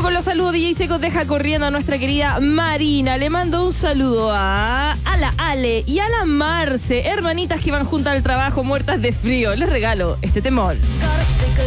con los saludos. DJ Secos deja corriendo a nuestra querida Marina. Le mando un saludo a la Ale y a la Marce, hermanitas que van juntas al trabajo muertas de frío. Les regalo este temón.